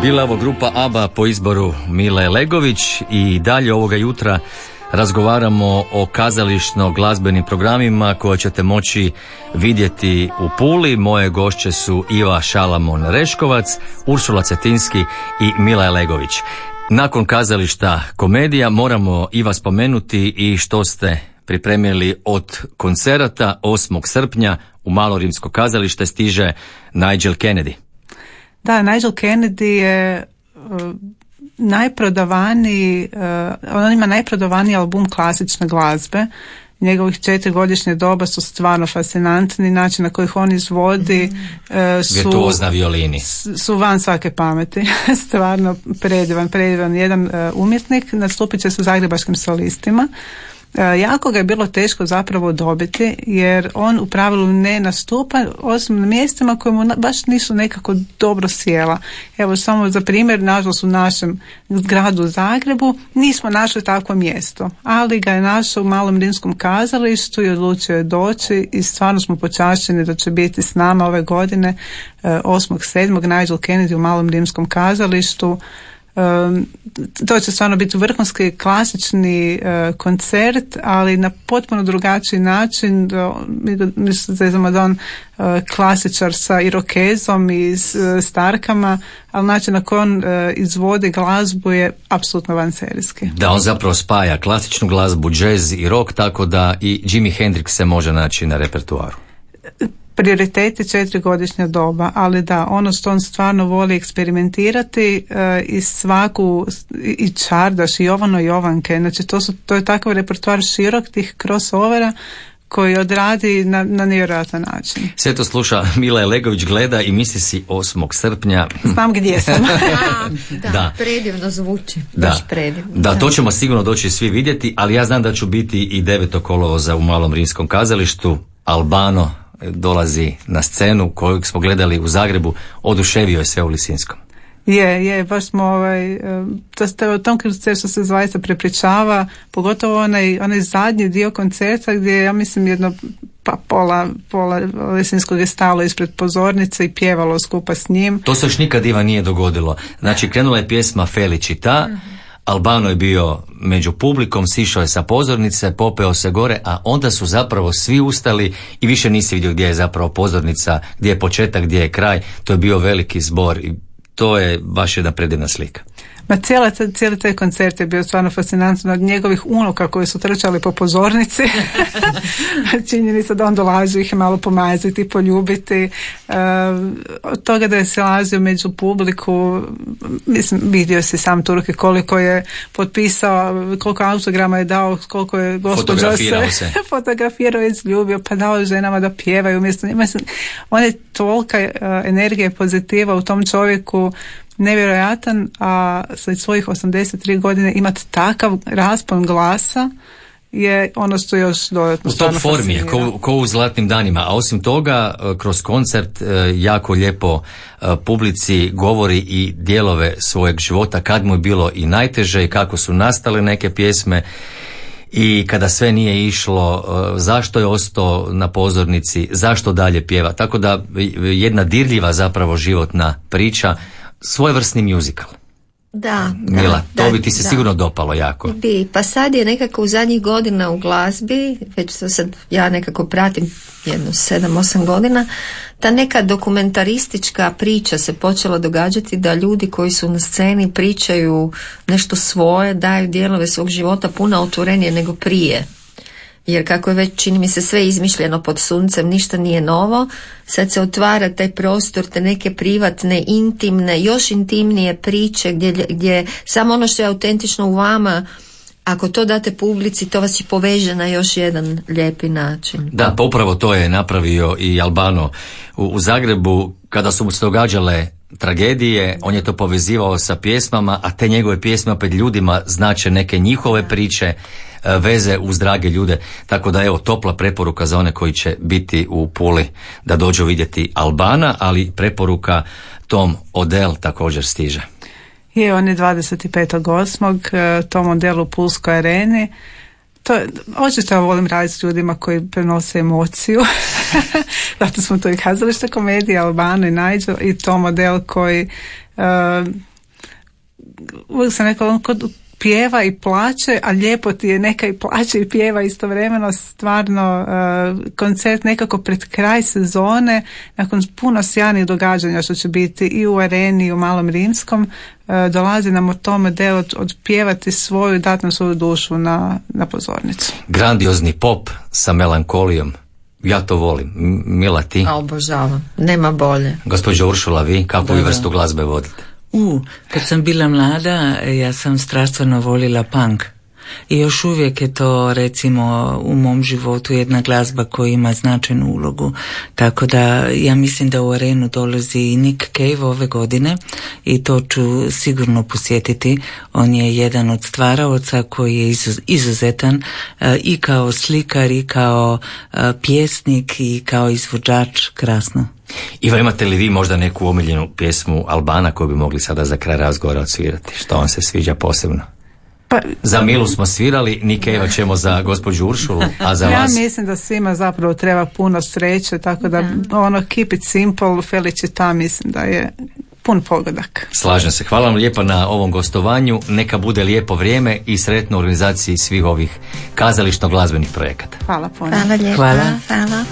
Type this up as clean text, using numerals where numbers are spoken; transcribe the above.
Bila ovo grupa ABBA po izboru Mile Legović i dalje ovoga jutra razgovaramo o kazališno-glazbenim programima koje ćete moći vidjeti u Puli. Moje gošće su Iva Šalamon-Reškovac, Uršula Cetinski i Mile Legović. Nakon kazališta Komedija moramo Iva spomenuti i što ste pripremili od koncerata. 8. srpnja u Malo rimsko kazalište stiže Nigel Kennedy. Da, Nigel Kennedy je najprodavaniji, on ima najprodavaniji album klasične glazbe. Njegovih 4-godišnje doba su stvarno fascinantni, način na kojih on izvodi virtuozna violini. Su van svake pameti. Stvarno predivan jedan umjetnik. Nastupit će sa zagrebačkim solistima. Jako ga je bilo teško zapravo dobiti, jer on u pravilu ne nastupa osim na mjestima koje mu baš nisu nekako dobro sjela. Evo samo za primjer, nažalost u našem gradu Zagrebu nismo našli takvo mjesto, ali ga je našao u Malom rimskom kazalištu i odlučio je doći i stvarno smo počašćeni da će biti s nama ove godine 8.7. Nigel Kennedy u Malom rimskom kazalištu. To će stvarno biti vrhunski klasični koncert, ali na potpuno drugačiji način. Mislimo da on klasičar sa irokezom i starkama, ali način na koji on izvodi glazbu je apsolutno vanserijski. Da, on zapravo spaja klasičnu glazbu, džez i rock, tako da i Jimi Hendrix se može naći na repertuaru. Prioriteti 4-godišnja doba, ali da, ono što on stvarno voli eksperimentirati i svaku, i Čardaš, i Jovano Jovanke, znači to je takav repertoar širok tih crossovera koji odradi na nevjerojatan način. Sve to sluša Mile Legović, gleda i misli si 8. srpnja. Znam gdje sam. Da, predivno zvuči. Baš predivno. Da, to ćemo sigurno doći svi vidjeti, ali ja znam da ću biti i 9. kolovoza u Malom rimskom kazalištu. Albano dolazi na scenu kojeg smo gledali u Zagrebu, oduševio je sve u Lisinskom. Je, baš smo o tom koncertu se zaista prepričava, pogotovo onaj zadnji dio koncerta gdje ja mislim pola Lisinskog je stalo ispred pozornice i pjevalo skupa s njim. To se još nikad Iva nije dogodilo. Znači krenula je pjesma Felicita, Albano je bio među publikom, sišao je sa pozornice, popeo se gore, a onda su zapravo svi ustali i više nisi vidio gdje je zapravo pozornica, gdje je početak, gdje je kraj. To je bio veliki zbor i to je baš jedna predivna slika. Ma cijeli taj koncert je bio stvarno fascinantan, od njegovih unuka koji su trčali po pozornici. Činjenica da on dolazi ih malo pomaziti, poljubiti. Od toga da je se lazio među publiku, mislim, vidio si sam Turke koliko je potpisao, koliko autograma je dao, koliko je gospođa se fotografirao i izljubio, pa dao ženama da pjevaju umjesto njima. On je tolika energije pozitiva u tom čovjeku, nevjerojatan, a sa svojih 83 godine imati takav raspon glasa je ono što još dodatno u top formi je, ko u zlatnim danima, a osim toga kroz koncert jako lijepo publici govori i dijelove svojeg života, kad mu je bilo i najteže i kako su nastale neke pjesme i kada sve nije išlo, zašto je ostao na pozornici, zašto dalje pjeva, tako da jedna dirljiva zapravo životna priča, svojevrsni musical. Mila, to bi ti se sigurno dopalo jako. Pa sad je nekako u zadnjih godina u glazbi, već to sad ja nekako pratim jedno 7-8 godina, ta neka dokumentaristička priča se počela događati, da ljudi koji su na sceni pričaju nešto svoje, daju dijelove svog života puno otvorenije nego prije. Jer kako je već, čini mi se, sve izmišljeno pod suncem, ništa nije novo, sad se otvara taj prostor, te neke privatne, intimne, još intimnije priče gdje samo ono što je autentično u vama, ako to date publici, to vas i poveže na još jedan lijepi način. Da, pa upravo to je napravio i Albano u Zagrebu, kada su mu se događale tragedije, on je to povezivao sa pjesmama, a te njegove pjesme opet ljudima znače neke njihove priče, veze uz drage ljude, tako da evo topla preporuka za one koji će biti u Puli da dođu vidjeti Albana, ali preporuka Tom Odell također stiže. On je 25.8. Tom Odell u Pulskoj areni. Očito volim raditi s ljudima koji prenose emociju. Zato smo to i kazalište Komedija, Albano i Nigel i Tom Odell koji uvijek sam rekla, on kod pjeva i plaće, a lijepo ti je, neka i plaće i pjeva istovremeno. Stvarno koncert nekako pred kraj sezone, nakon puno sjajnih događanja što će biti i u Areni i u Malom Rimskom, dolazi nam o tome da odpjevati svoju, dati nam svoju dušu na pozornicu. Grandiozni pop sa melankolijom. Ja to volim. Mila, ti? Obožavam, nema bolje. Gospođo Uršula, vi kakvu vrstu glazbe vodite? Kad sam bila mlada, ja sam strastveno volila punk. I još uvijek je to, recimo, u mom životu jedna glazba koja ima značajnu ulogu. Tako da ja mislim da u Arenu dolazi i Nick Cave ove godine i to ću sigurno posjetiti. On je jedan od stvaraoca koji je izuzetan i kao slikar i kao pjesnik i kao izvođač. Krasno. Iva, imate li vi možda neku omiljenu pjesmu Albana koju bi mogli sada za kraj razgovora odsvirati? Što vam se sviđa posebno? Za Milu smo svirali, Nikeva ćemo za gospođu Uršulu, a za vas? Ja mislim da svima zapravo treba puno sreće, tako da keep it simple, felicita, mislim da je pun pogodak. Slažem se. Hvala vam lijepa na ovom gostovanju, neka bude lijepo vrijeme i sretno u organizaciji svih ovih kazališno-glazbenih projekata. Hvala puno. Hvala lijepa. Hvala. Hvala.